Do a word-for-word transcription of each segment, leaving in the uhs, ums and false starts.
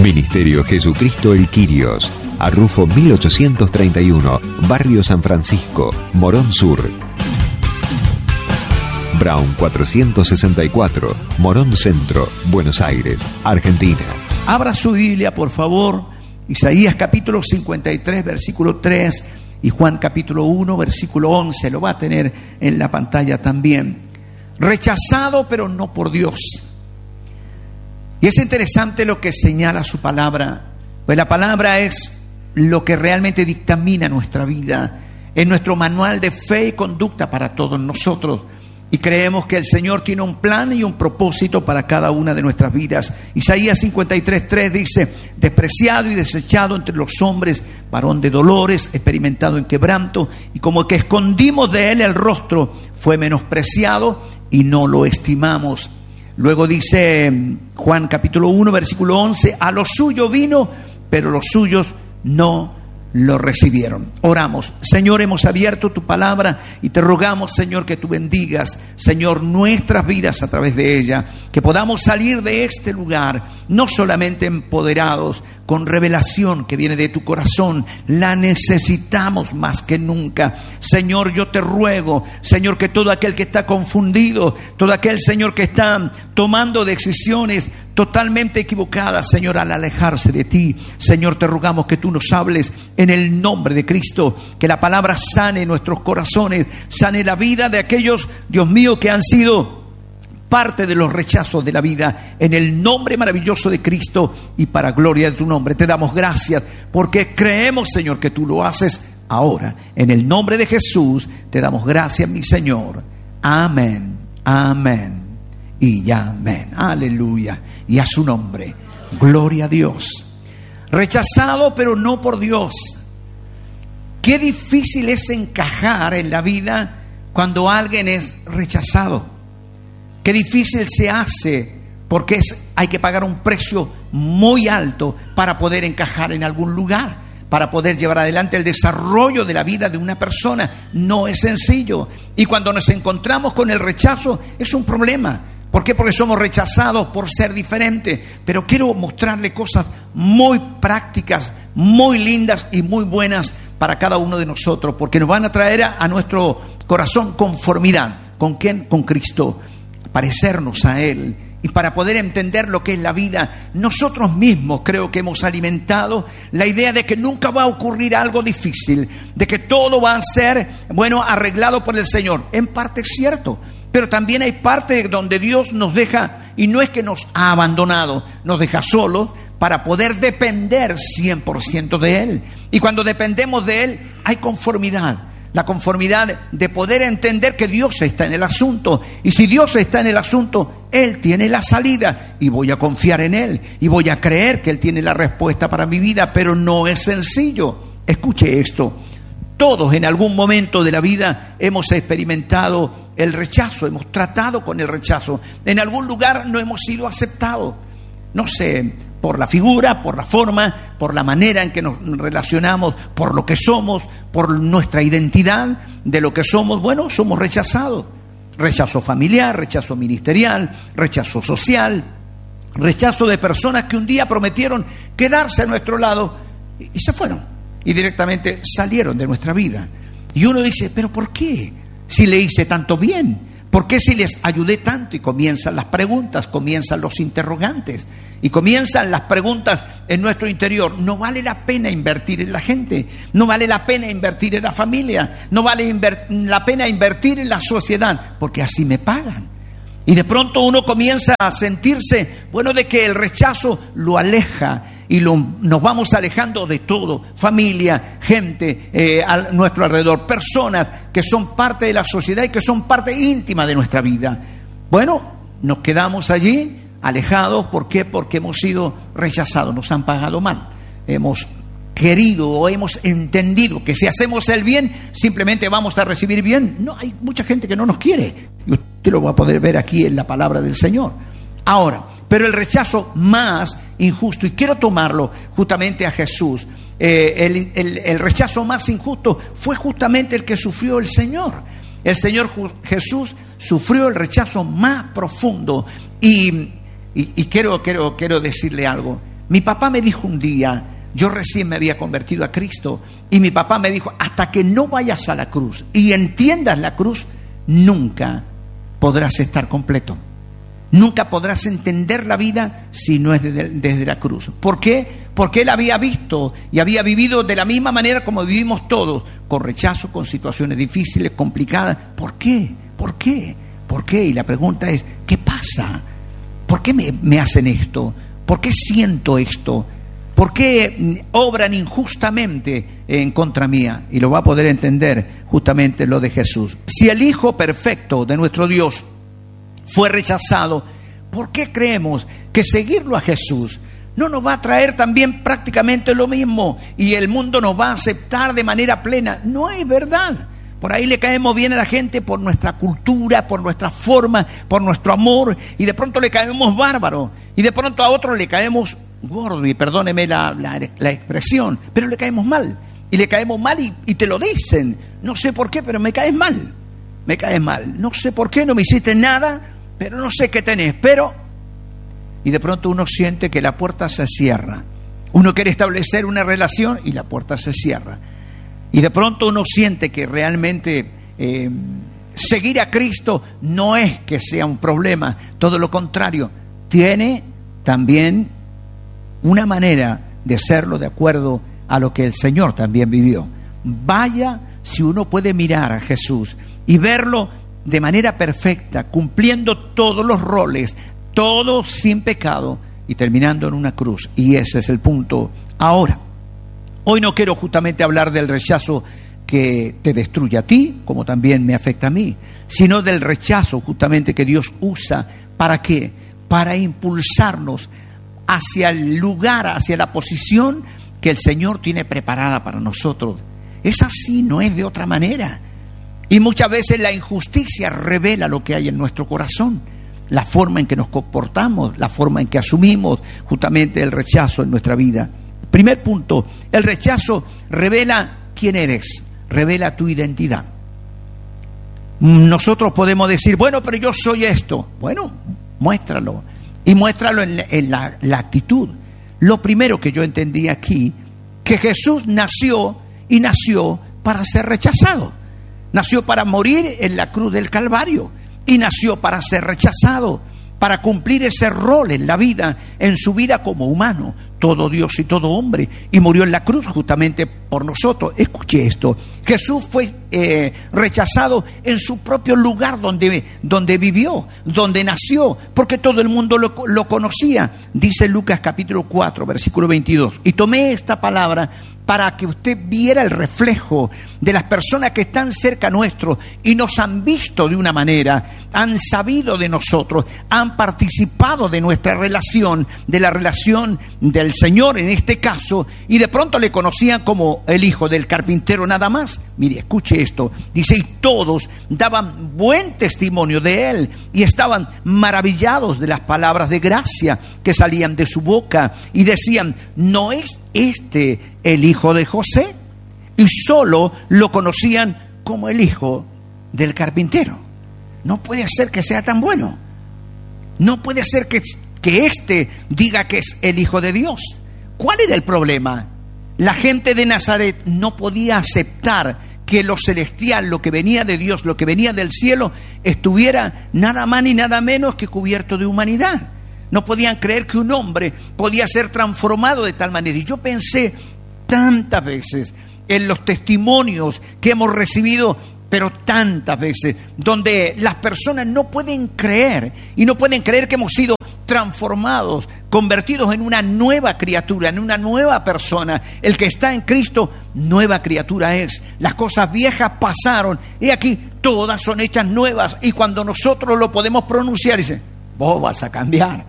Ministerio Jesucristo el Quirios, Arrufo mil ochocientos treinta y uno, Barrio San Francisco, Morón Sur. Brown cuatrocientos sesenta y cuatro, Morón Centro, Buenos Aires, Argentina. Abra su Biblia, por favor. Isaías capítulo cincuenta y tres, versículo tres, y Juan capítulo uno, versículo once. Lo va a tener en la pantalla también. Rechazado, pero no por Dios. Y es interesante lo que señala su palabra, pues la palabra es lo que realmente dictamina nuestra vida, es nuestro manual de fe y conducta para todos nosotros. Y creemos que el Señor tiene un plan y un propósito para cada una de nuestras vidas. Isaías cincuenta y tres, tres dice: despreciado y desechado entre los hombres, varón de dolores, experimentado en quebranto, y como que escondimos de él el rostro, fue menospreciado y no lo estimamos. Luego dice Juan capítulo uno, versículo once: a lo suyo vino, pero los suyos no lo recibieron. Oramos. Señor, hemos abierto tu palabra y te rogamos, Señor, que tú bendigas, Señor, nuestras vidas a través de ella, que podamos salir de este lugar no solamente empoderados, con revelación que viene de tu corazón. La necesitamos más que nunca. Señor, yo te ruego, Señor, que todo aquel que está confundido, todo aquel, Señor, que está tomando decisiones totalmente equivocadas, Señor, al alejarse de ti, Señor, te rogamos que tú nos hables en el nombre de Cristo, que la palabra sane nuestros corazones, sane la vida de aquellos, Dios mío, que han sido parte de los rechazos de la vida, en el nombre maravilloso de Cristo y para gloria de tu nombre. Te damos gracias porque creemos, Señor, que tú lo haces ahora. En el nombre de Jesús te damos gracias, mi Señor. Amén, amén y amén. Aleluya. Y a su nombre, gloria a Dios. Rechazado, pero no por Dios. Qué difícil es encajar en la vida cuando alguien es rechazado. Qué difícil se hace, porque es, hay que pagar un precio muy alto para poder encajar en algún lugar, para poder llevar adelante el desarrollo de la vida de una persona. No es sencillo. Y cuando nos encontramos con el rechazo, es un problema. ¿Por qué? Porque somos rechazados por ser diferentes. Pero quiero mostrarle cosas muy prácticas, muy lindas y muy buenas para cada uno de nosotros, porque nos van a traer a, a nuestro corazón conformidad. ¿Con quién? Con Cristo. Parecernos a Él. Y para poder entender lo que es la vida, nosotros mismos creo que hemos alimentado la idea de que nunca va a ocurrir algo difícil, de que todo va a ser, bueno, arreglado por el Señor. En parte es cierto, pero también hay parte donde Dios nos deja, y no es que nos ha abandonado, nos deja solos para poder depender cien por ciento de Él. Y cuando dependemos de Él, hay conformidad. La conformidad de poder entender que Dios está en el asunto. Y si Dios está en el asunto, Él tiene la salida. Y voy a confiar en Él. Y voy a creer que Él tiene la respuesta para mi vida. Pero no es sencillo. Escuche esto. Todos en algún momento de la vida hemos experimentado el rechazo. Hemos tratado con el rechazo. En algún lugar no hemos sido aceptados. No sé, por la figura, por la forma, por la manera en que nos relacionamos, por lo que somos, por nuestra identidad de lo que somos. Bueno, somos rechazados. Rechazo familiar, rechazo ministerial, rechazo social, rechazo de personas que un día prometieron quedarse a nuestro lado y se fueron. Y directamente salieron de nuestra vida. Y uno dice, ¿pero por qué? Si le hice tanto bien. ¿Por qué si les ayudé tanto? Y comienzan las preguntas, comienzan los interrogantes y comienzan las preguntas en nuestro interior. No vale la pena invertir en la gente, no vale la pena invertir en la familia, no vale inver- la pena invertir en la sociedad, porque así me pagan. Y de pronto uno comienza a sentirse, bueno, de que el rechazo lo aleja y lo, nos vamos alejando de todo, familia, gente eh, a nuestro alrededor, personas que son parte de la sociedad y que son parte íntima de nuestra vida. Bueno, nos quedamos allí alejados. ¿Por qué? Porque hemos sido rechazados, nos han pagado mal, hemos querido o hemos entendido que si hacemos el bien simplemente vamos a recibir bien. No, hay mucha gente que no nos quiere y usted lo va a poder ver aquí en la palabra del Señor. Ahora, pero el rechazo más injusto, y quiero tomarlo justamente a Jesús, eh, el, el, el rechazo más injusto fue justamente el que sufrió el Señor. El Señor Jesús sufrió el rechazo más profundo y, y, y quiero, quiero, quiero decirle algo. Mi papá me dijo un día, yo recién me había convertido a Cristo, y mi papá me dijo, hasta que no vayas a la cruz y entiendas la cruz, nunca podrás estar completo. Nunca podrás entender la vida si no es desde, desde la cruz. ¿Por qué? Porque él había visto y había vivido de la misma manera como vivimos todos, con rechazo, con situaciones difíciles, complicadas. ¿Por qué? ¿Por qué? ¿Por qué? Y la pregunta es, ¿qué pasa? ¿Por qué me, me hacen esto? ¿Por qué siento esto? ¿Por qué obran injustamente en contra mía? Y lo va a poder entender justamente lo de Jesús. Si el Hijo perfecto de nuestro Dios fue rechazado, ¿por qué creemos que seguirlo a Jesús no nos va a traer también prácticamente lo mismo y el mundo nos va a aceptar de manera plena? No es verdad. Por ahí le caemos bien a la gente por nuestra cultura, por nuestra forma, por nuestro amor, y de pronto le caemos bárbaro, y de pronto a otro le caemos gordo, y perdóneme la, la, la expresión, pero le caemos mal, y le caemos mal y, y te lo dicen. No sé por qué, pero me caes mal, me caes mal. No sé por qué, no me hiciste nada, pero no sé qué tenés, pero... Y de pronto uno siente que la puerta se cierra. Uno quiere establecer una relación y la puerta se cierra. Y de pronto uno siente que realmente eh, seguir a Cristo no es que sea un problema, todo lo contrario, tiene también una manera de hacerlo de acuerdo a lo que el Señor también vivió. Vaya si uno puede mirar a Jesús y verlo de manera perfecta, cumpliendo todos los roles, todo sin pecado y terminando en una cruz. Y ese es el punto. Ahora, hoy no quiero justamente hablar del rechazo que te destruye a ti, como también me afecta a mí, sino del rechazo justamente que Dios usa. ¿Para qué? Para impulsarnos hacia el lugar, hacia la posición que el Señor tiene preparada para nosotros. Es así, no es de otra manera. Y muchas veces la injusticia revela lo que hay en nuestro corazón, la forma en que nos comportamos, la forma en que asumimos justamente el rechazo en nuestra vida. Primer punto, el rechazo revela quién eres, revela tu identidad. Nosotros podemos decir, bueno, pero yo soy esto. Bueno, muéstralo. Y muéstralo en, en la, la actitud. Lo primero que yo entendí aquí, que Jesús nació y nació para ser rechazado. Nació para morir en la cruz del Calvario y nació para ser rechazado, para cumplir ese rol en la vida, en su vida como humano, todo Dios y todo hombre, y murió en la cruz justamente por nosotros. Escuche esto, Jesús fue eh, rechazado en su propio lugar donde, donde vivió, donde nació, porque todo el mundo lo, lo conocía. Dice Lucas capítulo cuatro, versículo veintidós, y tomé esta palabra para que usted viera el reflejo de las personas que están cerca nuestro y nos han visto de una manera, han sabido de nosotros, han participado de nuestra relación, de la relación del Señor en este caso, y de pronto le conocían como el hijo del carpintero nada más. Mire, escuche esto, dice, y todos daban buen testimonio de él y estaban maravillados de las palabras de gracia que salían de su boca y decían, ¿no es este el hijo de José? Y solo lo conocían como el hijo del carpintero. No puede ser que sea tan bueno. No puede ser que, que este diga que es el hijo de Dios. ¿Cuál era el problema? La gente de Nazaret no podía aceptar que lo celestial, lo que venía de Dios, lo que venía del cielo, estuviera nada más ni nada menos que cubierto de humanidad. No podían creer que un hombre podía ser transformado de tal manera. Y yo pensé tantas veces en los testimonios que hemos recibido, pero tantas veces, donde las personas no pueden creer, y no pueden creer que hemos sido transformados, convertidos en una nueva criatura, en una nueva persona. El que está en Cristo, nueva criatura es. Las cosas viejas pasaron, y aquí todas son hechas nuevas. Y cuando nosotros lo podemos pronunciar, dice, vos vas a cambiar.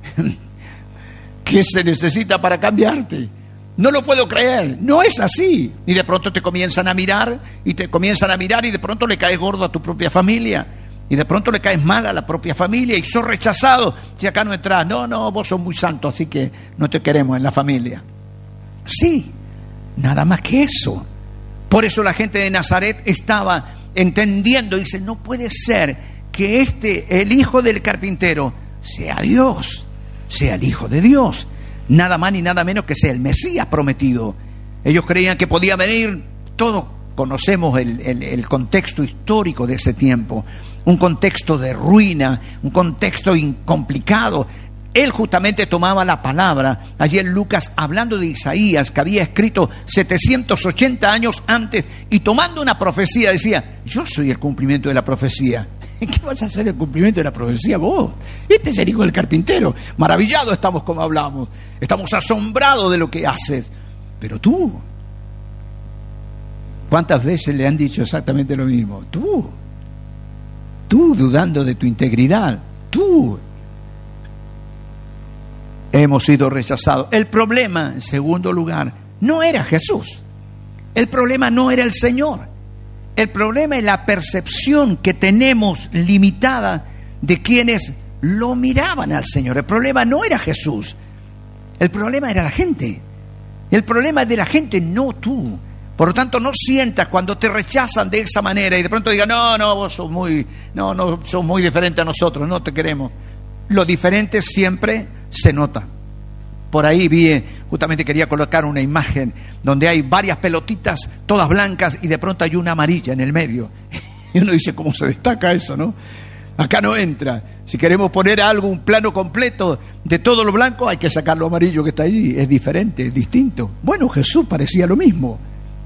¿Qué se necesita para cambiarte? No lo puedo creer, no es así. Y de pronto te comienzan a mirar, y te comienzan a mirar, y de pronto le caes gordo a tu propia familia, y de pronto le caes mal a la propia familia, y sos rechazado. Si acá no entras, no, no, vos sos muy santo, así que no te queremos en la familia. Sí, nada más que eso. Por eso la gente de Nazaret estaba entendiendo, dice, no puede ser que este, el hijo del carpintero, sea Dios, sea el hijo de Dios. nada más ni nada menos que sea el Mesías prometido. Ellos creían que podía venir, todos conocemos el, el, el contexto histórico de ese tiempo, un contexto de ruina, un contexto complicado. Él justamente tomaba la palabra allí en Lucas, hablando de Isaías, que había escrito setecientos ochenta años antes, y tomando una profecía decía: yo soy el cumplimiento de la profecía. ¿Qué vas a hacer el cumplimiento de la profecía vos? Este es el hijo del carpintero. Maravillados estamos como hablamos, estamos asombrados de lo que haces. Pero tú, ¿cuántas veces le han dicho exactamente lo mismo? Tú, tú dudando de tu integridad, tú. Hemos sido rechazados. El problema, en segundo lugar, no era Jesús. El problema no era el Señor. El problema es la percepción que tenemos limitada de quienes lo miraban al Señor. El problema no era Jesús. El problema era la gente. El problema es de la gente, no tú. Por lo tanto, no sientas cuando te rechazan de esa manera y de pronto digan: no, no, vos sos muy, no, no, sos muy diferente a nosotros, no te queremos. Lo diferente siempre se nota. Por ahí vi, justamente quería colocar una imagen donde hay varias pelotitas, todas blancas, y de pronto hay una amarilla en el medio. Y uno dice: ¿cómo se destaca eso, no? Acá no entra. Si queremos poner algo, un plano completo de todo lo blanco, hay que sacar lo amarillo que está allí. Es diferente, es distinto. Bueno, Jesús parecía lo mismo.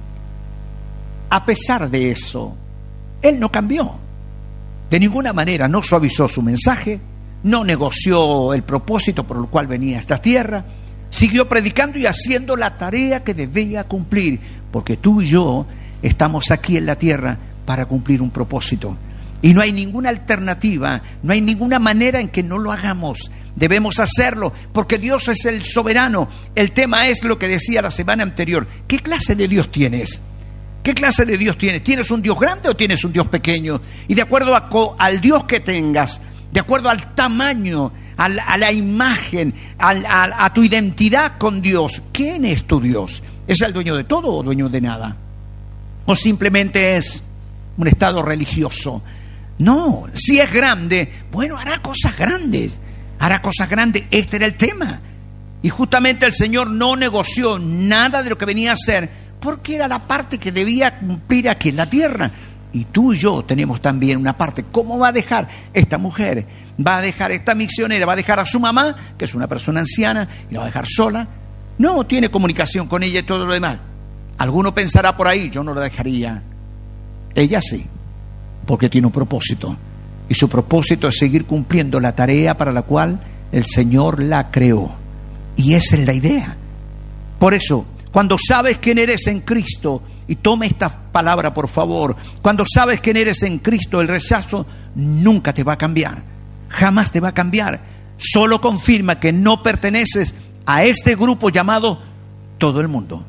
A pesar de eso, Él no cambió. De ninguna manera no suavizó su mensaje, no negoció el propósito por el cual venía a esta tierra, siguió predicando y haciendo la tarea que debía cumplir, porque tú y yo estamos aquí en la tierra para cumplir un propósito. Y no hay ninguna alternativa, no hay ninguna manera en que no lo hagamos. Debemos hacerlo, porque Dios es el soberano. El tema es lo que decía la semana anterior: ¿qué clase de Dios tienes? ¿Qué clase de Dios tienes? ¿Tienes un Dios grande o tienes un Dios pequeño? Y de acuerdo a, al Dios que tengas, de acuerdo al tamaño, a la, a la imagen, a, a, a tu identidad con Dios, ¿quién es tu Dios? ¿Es el dueño de todo o dueño de nada? ¿O simplemente es un estado religioso? No, si es grande, bueno, hará cosas grandes, hará cosas grandes. Este era el tema. Y justamente el Señor no negoció nada de lo que venía a hacer, porque era la parte que debía cumplir aquí en la tierra. Y tú y yo tenemos también una parte. ¿Cómo va a dejar esta mujer? ¿Va a dejar esta misionera? ¿Va a dejar a su mamá, que es una persona anciana, y la va a dejar sola? No, tiene comunicación con ella y todo lo demás. Alguno pensará por ahí: yo no la dejaría. Ella sí, porque tiene un propósito. Y su propósito es seguir cumpliendo la tarea para la cual el Señor la creó. Y esa es la idea. Por eso, cuando sabes quién eres en Cristo, y tome esta palabra por favor, cuando sabes quién eres en Cristo, el rechazo nunca te va a cambiar, jamás te va a cambiar. Solo confirma que no perteneces a este grupo llamado todo el mundo.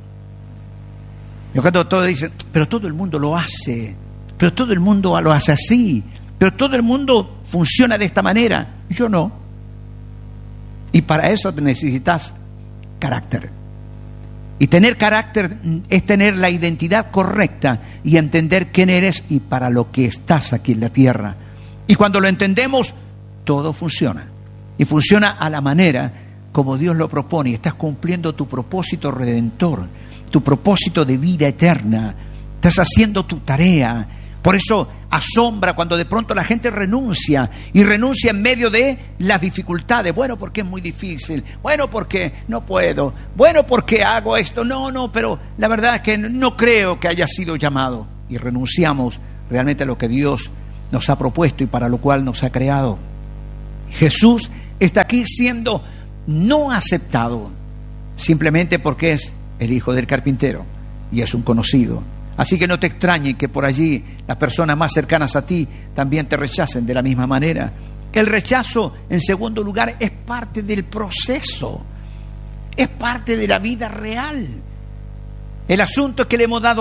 Yo cuando todos dicen: pero todo el mundo lo hace, pero todo el mundo lo hace así, pero todo el mundo funciona de esta manera. Yo no. Y para eso necesitas carácter. Y tener carácter es tener la identidad correcta y entender quién eres y para lo que estás aquí en la tierra. Y cuando lo entendemos, todo funciona. Y funciona a la manera como Dios lo propone. Y estás cumpliendo tu propósito redentor, tu propósito de vida eterna. Estás haciendo tu tarea. Por eso asombra cuando de pronto la gente renuncia, y renuncia en medio de las dificultades. Bueno, porque es muy difícil. Bueno, porque no puedo. Bueno, porque hago esto. No, no, pero la verdad es que no creo que haya sido llamado. Y renunciamos realmente a lo que Dios nos ha propuesto y para lo cual nos ha creado. Jesús está aquí siendo no aceptado, simplemente porque es el hijo del carpintero y es un conocido. Así que no te extrañe que por allí las personas más cercanas a ti también te rechacen de la misma manera. El rechazo, en segundo lugar, es parte del proceso, es parte de la vida real. El asunto es que le hemos dado